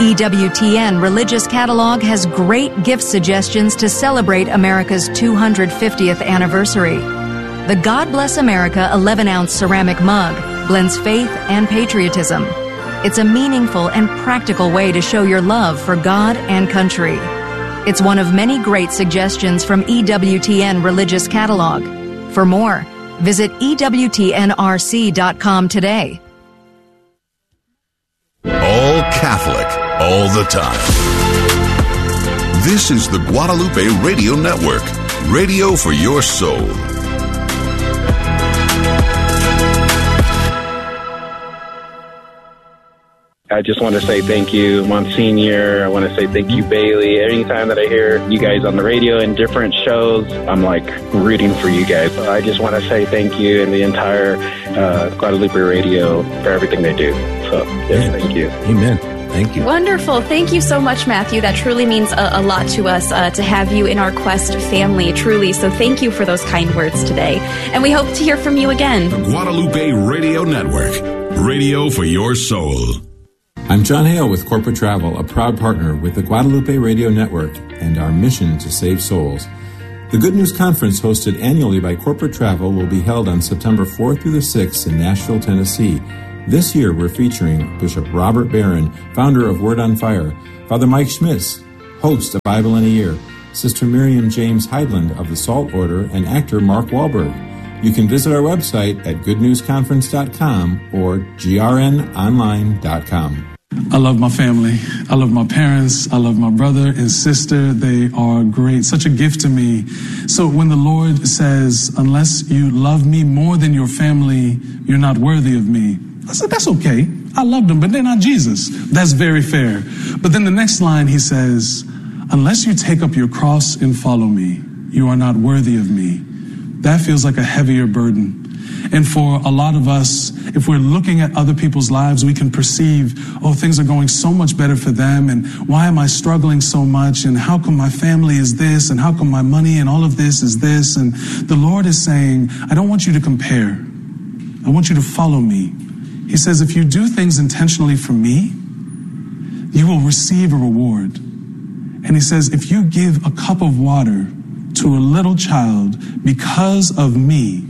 EWTN Religious Catalog has great gift suggestions to celebrate America's 250th anniversary. The God Bless America 11-ounce ceramic mug blends faith and patriotism. It's a meaningful and practical way to show your love for God and country. It's one of many great suggestions from EWTN Religious Catalog. For more, visit EWTNRC.com today. All Catholic, all the time. This is the Guadalupe Radio Network, radio for your soul. I just want to say thank you, Monsignor. I want to say thank you, Bailey. Anytime that I hear you guys on the radio in different shows, I'm like rooting for you guys. I just want to say thank you and the entire Guadalupe Radio for everything they do. So, yes, thank you. Amen. Thank you. Wonderful. Thank you so much, Matthew. That truly means a lot to us to have you in our Quest family, truly. So thank you for those kind words today. And we hope to hear from you again. The Guadalupe Radio Network, radio for your soul. I'm John Hale with Corporate Travel, a proud partner with the Guadalupe Radio Network and our mission to save souls. The Good News Conference, hosted annually by Corporate Travel, will be held on September 4th through the 6th in Nashville, Tennessee. This year, we're featuring Bishop Robert Barron, founder of Word on Fire, Father Mike Schmitz, host of Bible in a Year, Sister Miriam James Heidland of the Salt Order, and actor Mark Wahlberg. You can visit our website at goodnewsconference.com or grnonline.com. I love my family. I love my parents. I love my brother and sister. They are great. Such a gift to me. So when the Lord says, unless you love me more than your family, you're not worthy of me, I said, that's okay. I love them, but they're not Jesus. That's very fair. But then the next line, he says, unless you take up your cross and follow me, you are not worthy of me. That feels like a heavier burden. And for a lot of us, if we're looking at other people's lives, we can perceive, oh, things are going so much better for them, and why am I struggling so much, and how come my family is this, and how come my money and all of this is this, and the Lord is saying, I don't want you to compare. I want you to follow me. He says, if you do things intentionally for me, you will receive a reward. And he says, if you give a cup of water to a little child because of me,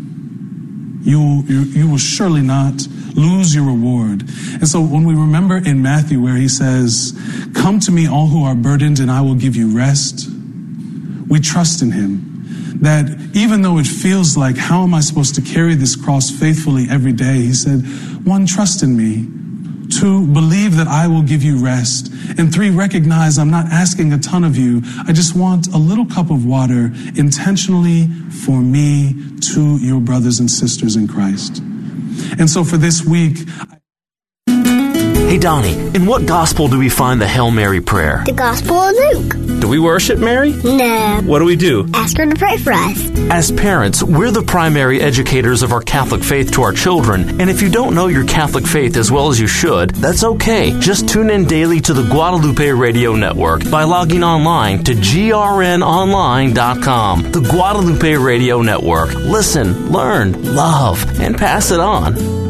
you will surely not lose your reward. And so when we remember in Matthew where he says, come to me all who are burdened and I will give you rest, we trust in him. That even though it feels like, how am I supposed to carry this cross faithfully every day? He said, 1, trust in me. 2, believe that I will give you rest. And 3, recognize I'm not asking a ton of you. I just want a little cup of water intentionally for me to your brothers and sisters in Christ. And so for this week... Hey, Donnie, in what gospel do we find the Hail Mary prayer? The Gospel of Luke. Do we worship Mary? No. What do we do? Ask her to pray for us. As parents, we're the primary educators of our Catholic faith to our children, and if you don't know your Catholic faith as well as you should, that's okay. Just tune in daily to the Guadalupe Radio Network by logging online to grnonline.com. The Guadalupe Radio Network. Listen, learn, love, and pass it on.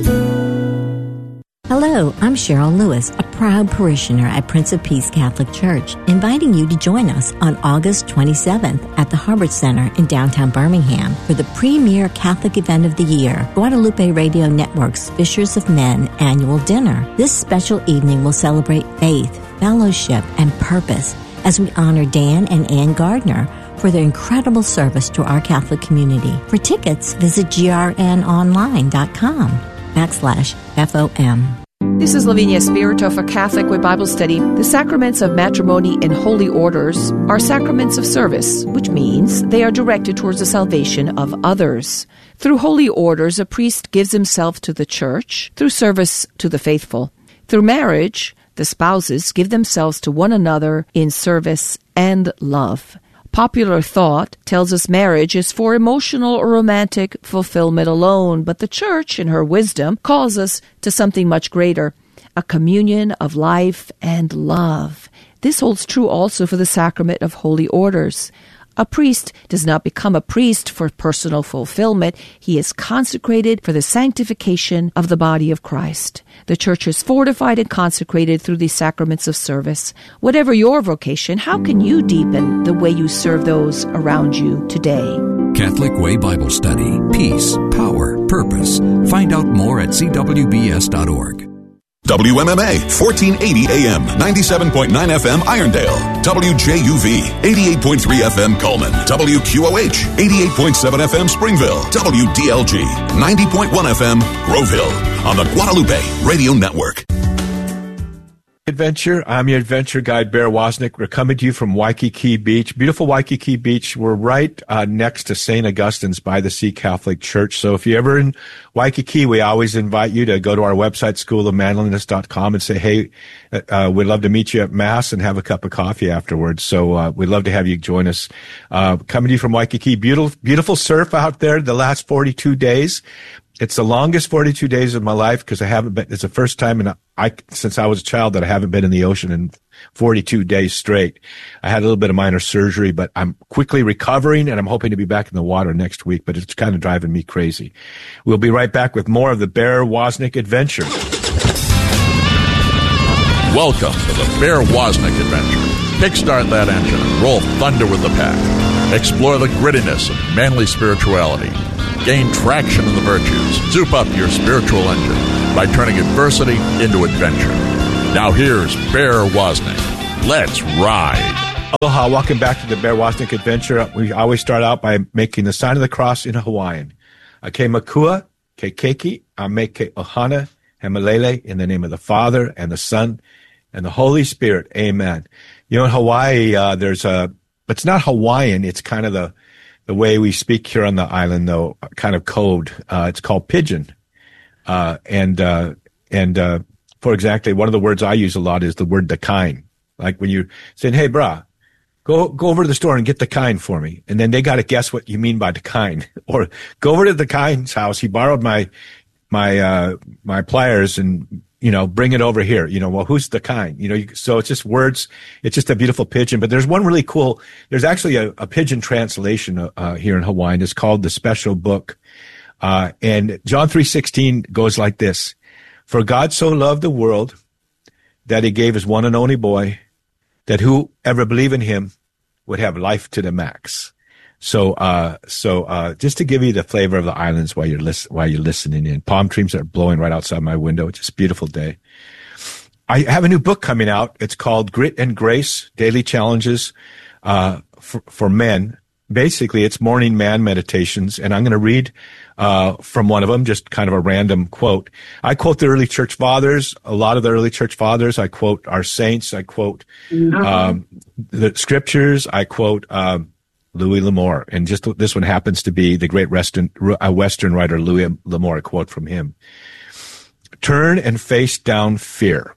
Hello, I'm Cheryl Lewis, a proud parishioner at Prince of Peace Catholic Church, inviting you to join us on August 27th at the Harbert Center in downtown Birmingham for the premier Catholic event of the year, Guadalupe Radio Network's Fishers of Men annual dinner. This special evening will celebrate faith, fellowship, and purpose as we honor Dan and Ann Gardner for their incredible service to our Catholic community. For tickets, visit grnonline.com/FOM. This is Lavinia Spirito for Catholic Way Bible Study. The sacraments of matrimony and holy orders are sacraments of service, which means they are directed towards the salvation of others. Through holy orders, a priest gives himself to the church through service to the faithful. Through marriage, the spouses give themselves to one another in service and love. Popular thought tells us marriage is for emotional or romantic fulfillment alone, but the Church, in her wisdom, calls us to something much greater, a communion of life and love. This holds true also for the sacrament of holy orders. A priest does not become a priest for personal fulfillment. He is consecrated for the sanctification of the body of Christ. The church is fortified and consecrated through these sacraments of service. Whatever your vocation, how can you deepen the way you serve those around you today? Catholic Way Bible Study. Peace, power, purpose. Find out more at cwbs.org. WMMA, 1480 AM, 97.9 FM Irondale. WJUV, 88.3 FM Coleman. WQOH, 88.7 FM Springville. WDLG, 90.1 FM Grove Hill. On the Guadalupe Radio Network. Adventure. I'm your adventure guide, Bear Wozniak. We're coming to you from Waikiki Beach. Beautiful Waikiki Beach. We're right next to St. Augustine's by the Sea Catholic Church. So if you're ever in Waikiki, we always invite you to go to our website, schoolofmanliness.com, and say, hey, we'd love to meet you at Mass and have a cup of coffee afterwards. So we'd love to have you join us. Coming to you from Waikiki. Beautiful surf out there the last 42 days. It's the longest 42 days of my life because I haven't been, it's the first time since I was a child that I haven't been in the ocean in 42 days straight. I had a little bit of minor surgery, but I'm quickly recovering and I'm hoping to be back in the water next week, but it's kind of driving me crazy. We'll be right back with more of the Bear Wozniak Adventure. Welcome to the Bear Wozniak Adventure. Kickstart that engine and roll thunder with the pack. Explore the grittiness of manly spirituality. Gain traction in the virtues. Zoop up your spiritual engine by turning adversity into adventure. Now here's Bear Wozniak. Let's ride. Aloha, welcome back to the Bear Wozniak Adventure. We always start out by making the sign of the cross in Hawaiian. Ke makua, ke keiki, ame ke ohana, hemalele, in the name of the Father and the Son and the Holy Spirit. Amen. You know, in Hawaii, it's not Hawaiian, it's kind of the way we speak here on the island, though, kind of code. It's called pidgin. And for exactly, one of the words I use a lot is the word dakine. Like when you're saying, hey, brah, go over to the store and get dakine for me. And then they got to guess what you mean by dakine. Or go over to the dakine's house. He borrowed my pliers and, bring it over here. Well, who's the kind? So it's just words. It's just a beautiful pidgin. But there's one really cool, there's actually a pidgin translation here in Hawaiian. It's called The Special Book. And John 3:16 goes like this. For God so loved the world that he gave his one and only boy, that whoever believe in him would have life to the max. So just to give you the flavor of the islands while you're listening in, palm trees are blowing right outside my window. It's just a beautiful day. I have a new book coming out. It's called Grit and Grace, Daily Challenges, for Men. Basically, it's morning man meditations, and I'm going to read, from one of them, just kind of a random quote. I quote the early church fathers, a lot of the early church fathers. I quote our saints. I quote, the scriptures. I quote, Louis L'Amour, and just this one happens to be the great Western writer Louis L'Amour, a quote from him. Turn and face down fear.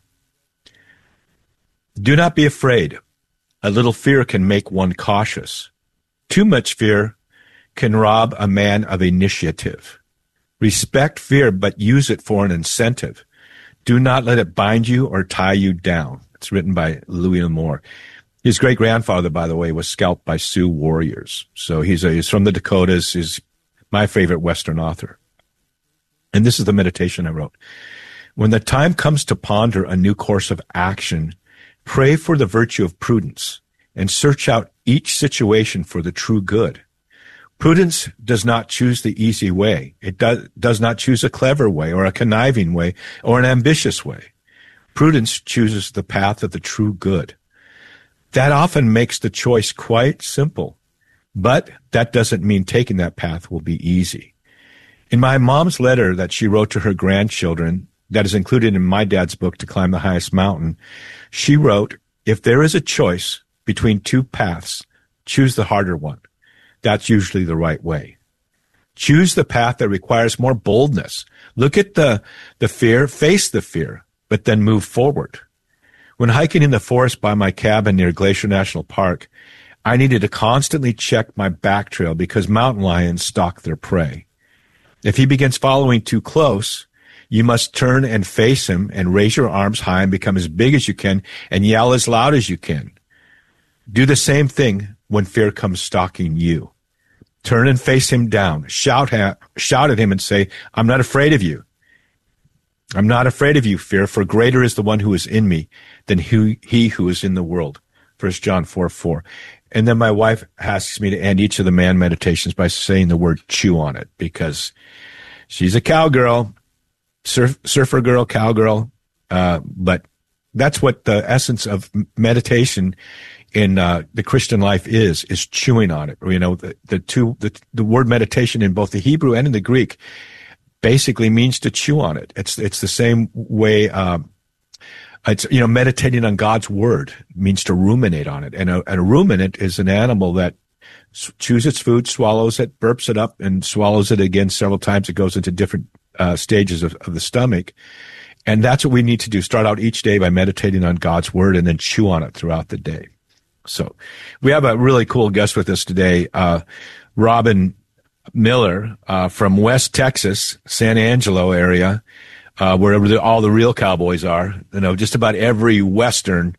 Do not be afraid. A little fear can make one cautious. Too much fear can rob a man of initiative. Respect fear, but use it for an incentive. Do not let it bind you or tie you down. It's written by Louis L'Amour. His great-grandfather, by the way, was scalped by Sioux warriors. So he's from the Dakotas. He's my favorite Western author. And this is the meditation I wrote. When the time comes to ponder a new course of action, pray for the virtue of prudence and search out each situation for the true good. Prudence does not choose the easy way. It does not choose a clever way or a conniving way or an ambitious way. Prudence chooses the path of the true good. That often makes the choice quite simple, but that doesn't mean taking that path will be easy. In my mom's letter that she wrote to her grandchildren, that is included in my dad's book, To Climb the Highest Mountain, she wrote, if there is a choice between two paths, choose the harder one. That's usually the right way. Choose the path that requires more boldness. Look at the fear, face the fear, but then move forward. When hiking in the forest by my cabin near Glacier National Park, I needed to constantly check my back trail because mountain lions stalk their prey. If he begins following too close, you must turn and face him and raise your arms high and become as big as you can and yell as loud as you can. Do the same thing when fear comes stalking you. Turn and face him down. Shout at him and say, I'm not afraid of you. I'm not afraid of you, fear, for greater is the one who is in me than he who is in the world. 1 John 4:4. And then my wife asks me to end each of the man meditations by saying the word chew on it, because she's a cowgirl, surfer girl, cowgirl. But that's what the essence of meditation in the Christian life is chewing on it. You know, the word meditation in both the Hebrew and in the Greek basically means to chew on it. It's the same way. It's, you know, meditating on God's word means to ruminate on it. And a ruminant is an animal that chews its food, swallows it, burps it up, and swallows it again several times. It goes into different stages of the stomach. And that's what we need to do. Start out each day by meditating on God's word and then chew on it throughout the day. So we have a really cool guest with us today, Robin Miller, from West Texas, San Angelo area, wherever all the real cowboys are. You know, just about every Western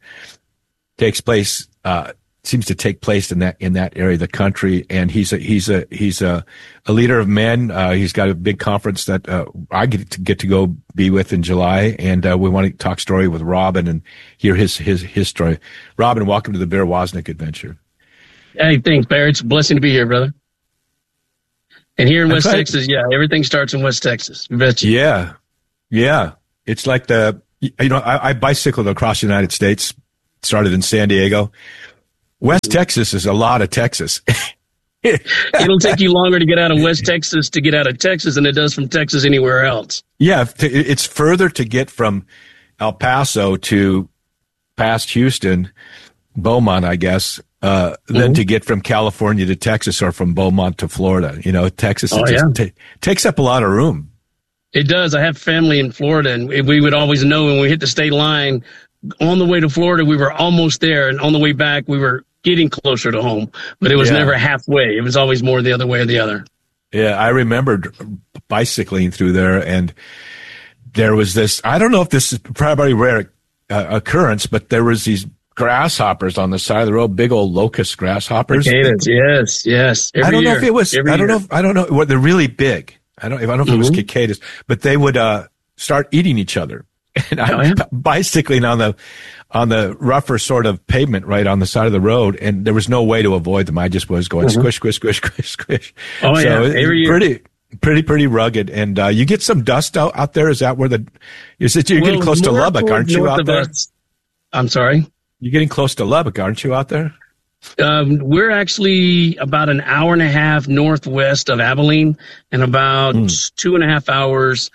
seems to take place in that area of the country. And he's a leader of men. He's got a big conference that I get to go be with in July, and we want to talk story with Robin and hear his story. Robin, welcome to the Bear Wozniak Adventure. Hey, thanks, Bear. It's a blessing to be here, brother. And here in West Texas, yeah, everything starts in West Texas. You betcha. Yeah. It's like I bicycled across the United States, started in San Diego. West Texas is a lot of Texas. It'll take you longer to get out of West Texas to get out of Texas than it does from Texas anywhere else. Yeah, it's further to get from El Paso to past Houston, Beaumont, I guess, than to get from California to Texas or from Beaumont to Florida. You know, Texas takes up a lot of room. It does. I have family in Florida, and we would always know when we hit the state line, on the way to Florida, we were almost there, and on the way back, we were getting closer to home, but it was never halfway. It was always more the other way or the other. Yeah, I remembered bicycling through there, and there was this, I don't know if this is probably a rare occurrence, but there was these grasshoppers on the side of the road, big old locust grasshoppers. Cicadas, yes. I don't know if it was, I don't know, well, they're really big. I don't know if it was cicadas, but they would start eating each other. And I'm bicycling on the rougher sort of pavement right on the side of the road, and there was no way to avoid them. I just was going squish, squish, squish, squish, squish. Oh, so yeah. Pretty rugged. And you get some dust out there. Is that where you're getting close to Lubbock, aren't you, out there? I'm sorry? You're getting close to Lubbock, aren't you, out there? We're actually about an hour and a half northwest of Abilene and about 2.5 hours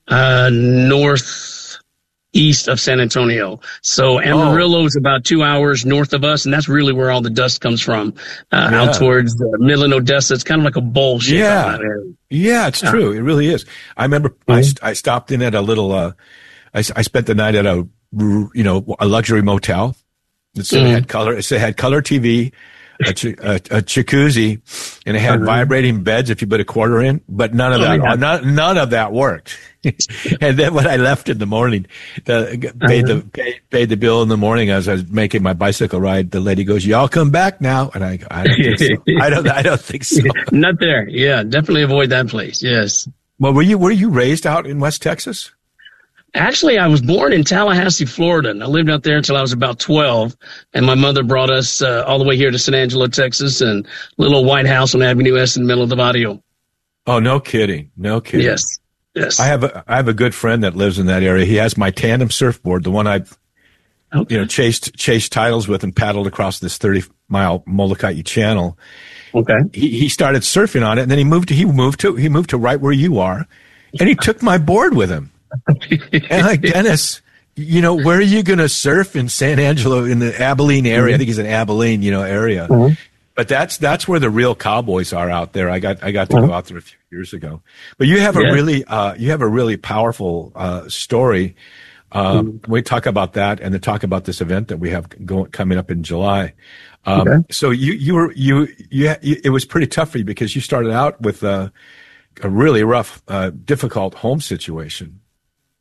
northeast of San Antonio. So Amarillo is about 2 hours north of us, and that's really where all the dust comes from, out towards the Midland, Odessa. It's kind of like a bowl shape. Yeah, it's true. It really is. I remember I stopped in at a little, I spent the night at a luxury motel. It had color TV, a jacuzzi, and it had vibrating beds if you put a quarter in, but none of that worked. And then when I left in the morning, paid the bill in the morning as I was making my bicycle ride, the lady goes, "Y'all come back now." And I don't think so. I don't think so. Not there. Yeah, definitely avoid that place. Yes. Well, were you raised out in West Texas? Actually, I was born in Tallahassee, Florida, and I lived out there until I was about 12. And my mother brought us all the way here to San Angelo, Texas, and little white house on Avenue S in the middle of the barrio. Oh, no kidding. Yes. I have a good friend that lives in that area. He has my tandem surfboard, the one I've chased titles with and paddled across this 30-mile Molokai Channel. Okay. He started surfing on it, and then he moved to right where you are, and he took my board with him. And like, Dennis, where are you going to surf in San Angelo in the Abilene area? I think he's in Abilene, area. But that's where the real cowboys are out there. I got to go out there a few years ago. But you have a really powerful story. We talk about that and then talk about this event that we have coming up in July. So it was pretty tough for you because you started out with a really rough, difficult home situation.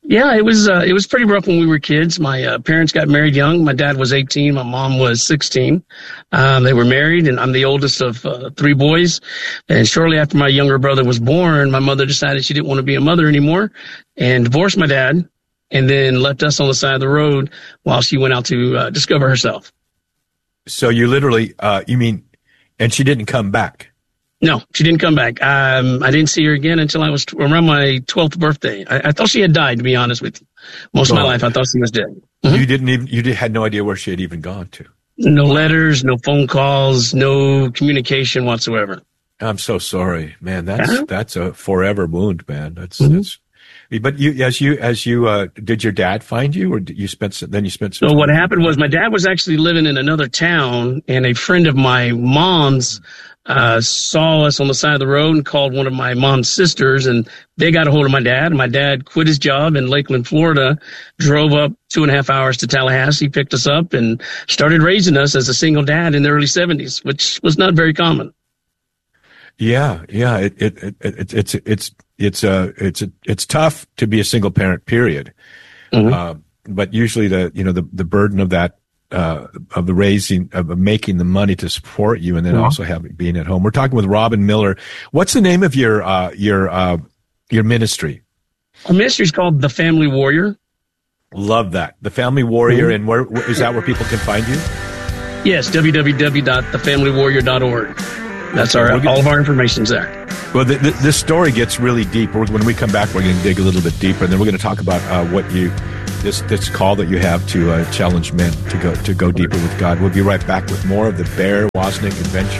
Yeah, it was pretty rough when we were kids. My parents got married young. My dad was 18. My mom was 16. They were married, and I'm the oldest of 3 boys. And shortly after my younger brother was born, my mother decided she didn't want to be a mother anymore and divorced my dad, and then left us on the side of the road while she went out to discover herself. So you literally, and she didn't come back? No, she didn't come back. I didn't see her again until I was around my 12th birthday. I thought she had died, to be honest with you. Most of my life, I thought she was dead. Mm-hmm. You had no idea where she had even gone to? No letters, no phone calls, no communication whatsoever. I'm so sorry, man. That's a forever wound, man. That's. But as you did your dad find you, or did you spent some time? So what happened was my dad was actually living in another town, and a friend of my mom's saw us on the side of the road and called one of my mom's sisters, and they got a hold of my dad. And my dad quit his job in Lakeland, Florida, drove up 2.5 hours to Tallahassee, picked us up, and started raising us as a single dad in the early 70s, which was not very common. Yeah. It's tough to be a single parent, period. Mm-hmm. But usually the burden of that, of the raising, of making the money to support you, and then also being at home. We're talking with Robin Miller. What's the name of your ministry? Our ministry is called The Family Warrior. Love that. The Family Warrior. Mm-hmm. And where is that where people can find you? Yes. www.thefamilywarrior.org. That's all of our information's there. Well, this story gets really deep. When we come back, we're going to dig a little bit deeper, and then we're going to talk about this call that you have to challenge men to go deeper with God. We'll be right back with more of the Bear Wozniak adventure.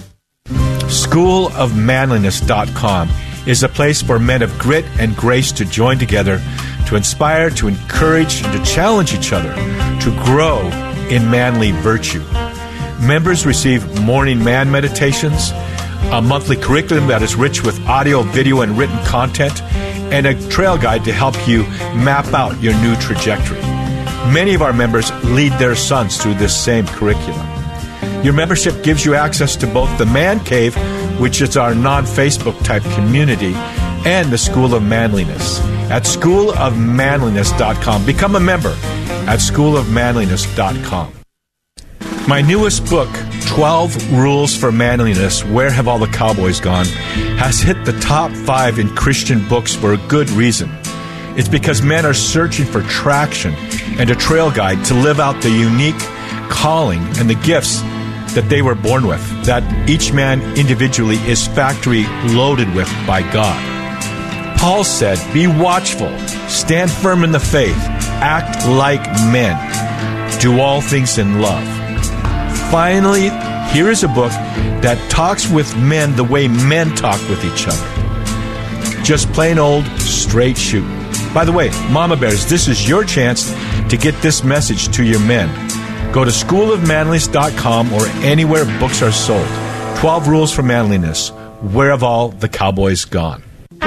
SchoolofManliness.com is a place for men of grit and grace to join together, to inspire, to encourage, and to challenge each other to grow in manly virtue. Members receive morning man meditations, a monthly curriculum that is rich with audio, video, and written content, and a trail guide to help you map out your new trajectory. Many of our members lead their sons through this same curriculum. Your membership gives you access to both the Man Cave, which is our non-Facebook type community, and the School of Manliness at schoolofmanliness.com. Become a member at schoolofmanliness.com. My newest book, 12 Rules for Manliness, Where Have All the Cowboys Gone?, has hit the top 5 in Christian books for a good reason. It's because men are searching for traction and a trail guide to live out the unique calling and the gifts that they were born with, that each man individually is factory loaded with by God. Paul said, be watchful, stand firm in the faith, act like men, do all things in love. Finally, here is a book that talks with men the way men talk with each other. Just plain old straight shooting. By the way, Mama Bears, this is your chance to get this message to your men. Go to schoolofmanliness.com or anywhere books are sold. 12 Rules for Manliness. Where have all the cowboys gone?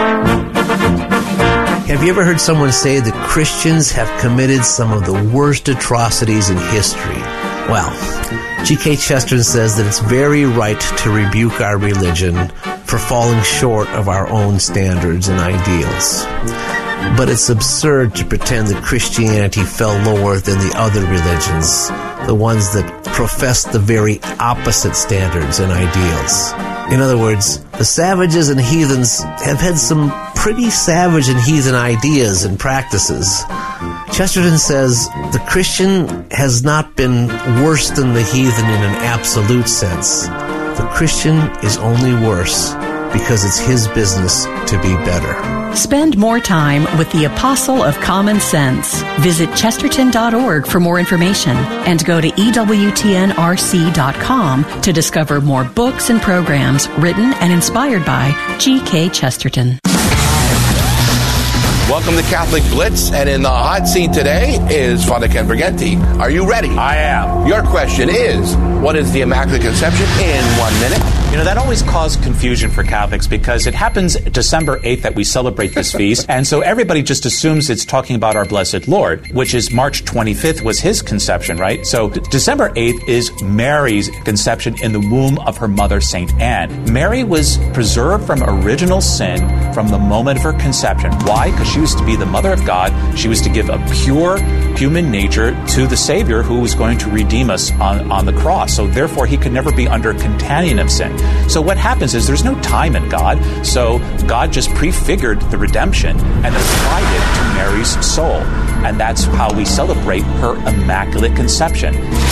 Have you ever heard someone say that Christians have committed some of the worst atrocities in history? Well, G.K. Chesterton says that it's very right to rebuke our religion for falling short of our own standards and ideals. But it's absurd to pretend that Christianity fell lower than the other religions, the ones that profess the very opposite standards and ideals. In other words, the savages and heathens have had some pretty savage and heathen ideas and practices. Chesterton says the Christian has not been worse than the heathen in an absolute sense. The Christian is only worse because it's his business to be better. Spend more time with the Apostle of Common Sense. Visit Chesterton.org for more information and go to EWTNRC.com to discover more books and programs written and inspired by G.K. Chesterton. Welcome to Catholic Blitz, and in the hot seat today is Father Ken Briganti. Are you ready? I am. Your question is, what is the Immaculate Conception in 1 minute? You know, that always caused confusion for Catholics because it happens December 8th that we celebrate this feast, and so everybody just assumes it's talking about our Blessed Lord, which is March 25th was his conception, right? So December 8th is Mary's conception in the womb of her mother, St. Anne. Mary was preserved from original sin from the moment of her conception. Why? Because she She was to be the mother of God. She was to give a pure human nature to the Savior who was going to redeem us on the cross. So therefore, he could never be under contagion of sin. So what happens is there's no time in God. So God just prefigured the redemption and applied it to Mary's soul. And that's how we celebrate her Immaculate Conception.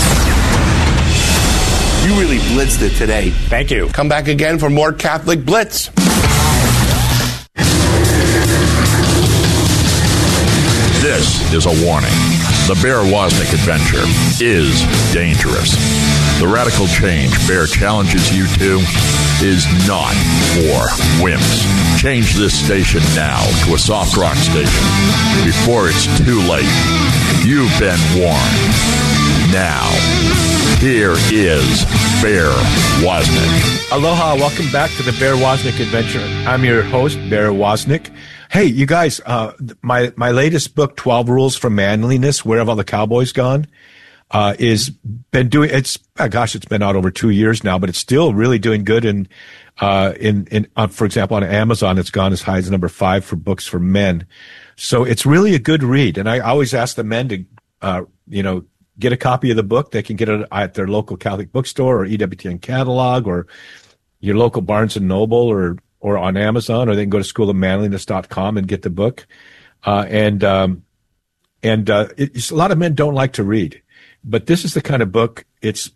You really blitzed it today. Thank you. Come back again for more Catholic Blitz. This is a warning. The Bear Wozniak adventure is dangerous. The radical change Bear challenges you to is not for wimps. Change this station now to a soft rock station before it's too late. You've been warned. Now, here is Bear Wozniak. Aloha, welcome back to the Bear Wozniak Adventure. I'm your host, Bear Wozniak. Hey, you guys, my latest book, 12 Rules for Manliness, Where Have All the Cowboys Gone? It's been out over 2 years now, but it's still really doing good. And, for example, on Amazon, it's gone as high as number 5 for books for men. So it's really a good read. And I always ask the men to, get a copy of the book. They can get it at their local Catholic bookstore or EWTN catalog or your local Barnes and Noble or on Amazon, or they can go to schoolofmanliness.com and get the book. A lot of men don't like to read, but this is the kind of book. It's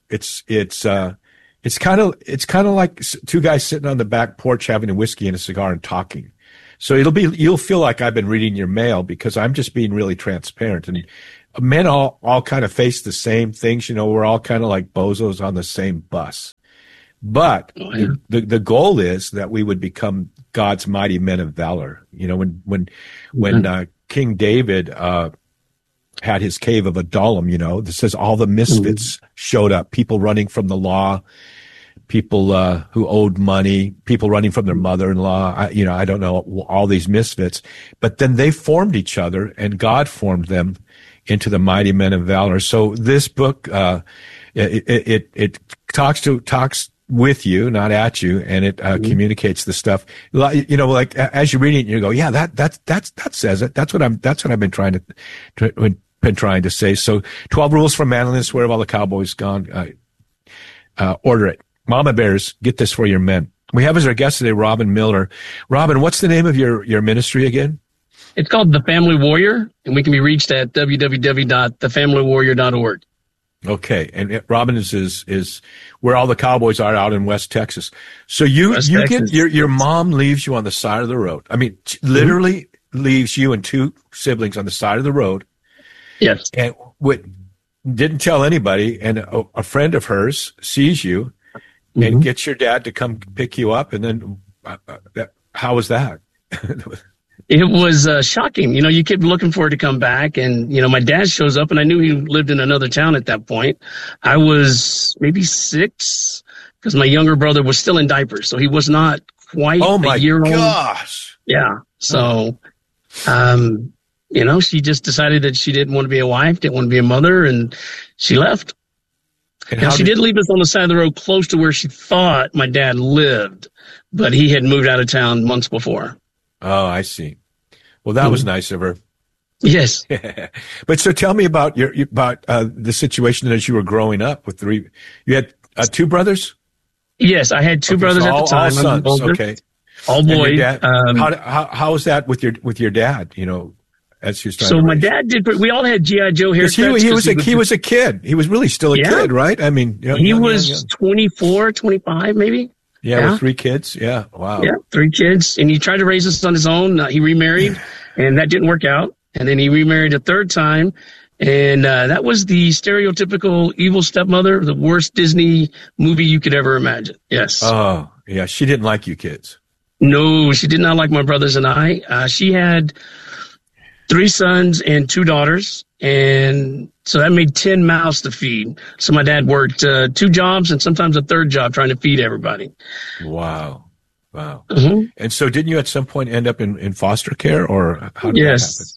kind of like two guys sitting on the back porch having a whiskey and a cigar and talking. So you'll feel like I've been reading your mail because I'm just being really transparent. And men all kind of face the same things. We're all kind of like bozos on the same bus. But the goal is that we would become God's mighty men of valor. When King David had his cave of Adullam, that says all the misfits showed up, people running from the law, people who owed money, people running from their mother-in-law. I don't know, all these misfits. But then they formed each other, and God formed them into the mighty men of valor. So this book, it talks with you, not at you, and it communicates the stuff. Like as you're reading it, you go, yeah, that says it. That's what I've been trying to say. So 12 Rules for Manliness, Where Have All the Cowboys Gone? Order it. Mama Bears, get this for your men. We have as our guest today, Robin Miller. Robin, what's the name of your ministry again? It's called The Family Warrior, and we can be reached at www.thefamilywarrior.org. Okay, and Robin is where all the cowboys are out in West Texas. So you get your mom leaves you on the side of the road. I mean, literally leaves you and 2 siblings on the side of the road. Yes, and didn't tell anybody. And a friend of hers sees you and gets your dad to come pick you up. And then how was that? It was shocking. You kept looking for her to come back, and, my dad shows up, and I knew he lived in another town at that point. I was maybe 6 because my younger brother was still in diapers, so he was not quite a year old. Oh, my gosh. Yeah. So, she just decided that she didn't want to be a wife, didn't want to be a mother, and she left. And she did leave us on the side of the road close to where she thought my dad lived, but he had moved out of town months before. Oh, I see. Well, that was nice of her. Yes. But so tell me about the situation as you were growing up with you had 2 brothers? Yes, I had 2 brothers at the time. All sons. Okay. All boys. How was that with your dad, as he was trying to my dad did, we all had G.I. Joe haircuts. He was a kid. He was really still a kid, right? I mean, he was 24, 25 maybe. Yeah, with 3 kids. Yeah, wow. Yeah, 3 kids. And he tried to raise us on his own. He remarried, and that didn't work out. And then he remarried a 3rd time. And that was the stereotypical evil stepmother, the worst Disney movie you could ever imagine. Yes. Oh, yeah. She didn't like you kids. No, she did not like my brothers and I. She had 3 sons and 2 daughters. And so that made 10 mouths to feed. So my dad worked 2 jobs and sometimes a 3rd job trying to feed everybody. Wow. And so didn't you at some point end up in foster care, or how did that happen?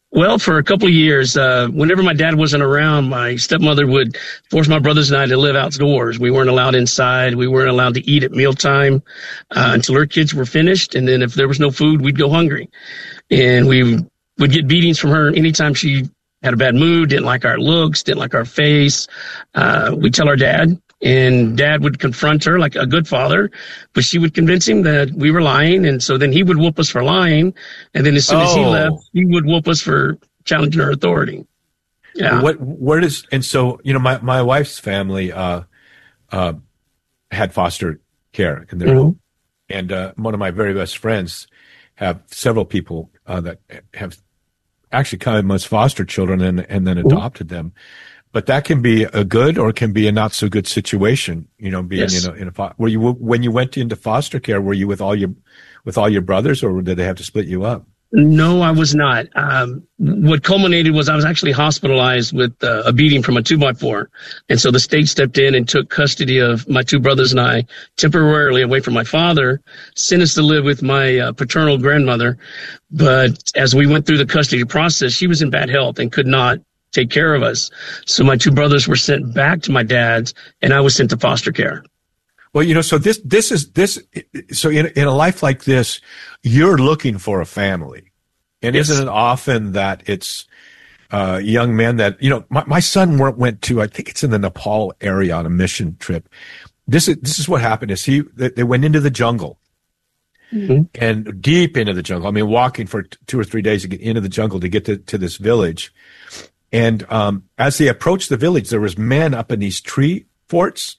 Well, for a couple of years, whenever my dad wasn't around, my stepmother would force my brothers and I to live outdoors. We weren't allowed inside. We weren't allowed to eat at mealtime until her kids were finished. And then if there was no food, we'd go hungry. And we would get beatings from her anytime she had a bad mood, didn't like our looks, didn't like our face. We'd tell our dad, and Dad would confront her like a good father, but she would convince him that we were lying. And so then he would whoop us for lying. And then as soon as he left, he would whoop us for challenging her authority. Yeah. And so, my wife's family, had foster care in their home. And, one of my very best friends have several people, that have actually come as foster children and then adopted them. But that can be a good or it can be a not so good situation, being in a when you went into foster care, were you with all your brothers, or did they have to split you up? No, I was not. What culminated was I was actually hospitalized with a beating from a 2x4. And so the state stepped in and took custody of my two brothers and I temporarily away from my father, sent us to live with my paternal grandmother. But as we went through the custody process, she was in bad health and could not take care of us. So my two brothers were sent back to my dad's, and I was sent to foster care. Well, so so in a life like this, you're looking for a family. And isn't it often that it's young men that, my son went to, I think it's in the Nepal area on a mission trip. This is what happened is they went into the jungle. Mm-hmm. And deep into the jungle. I mean, walking for 2 or 3 days to get into the jungle to get to this village. And as they approached the village, there was men up in these tree forts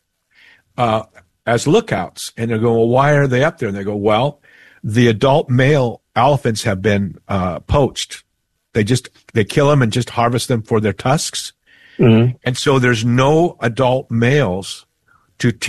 as lookouts. And they're going, well, why are they up there? And they go, well, the adult male elephants have been poached. They kill them and just harvest them for their tusks. Mm-hmm. And so there's no adult males to